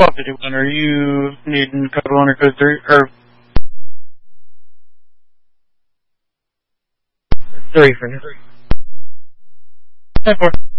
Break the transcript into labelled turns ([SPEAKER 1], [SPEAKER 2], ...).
[SPEAKER 1] 1251, are you needing code 1 or code 3? Or
[SPEAKER 2] 3 for now.
[SPEAKER 1] 10-4.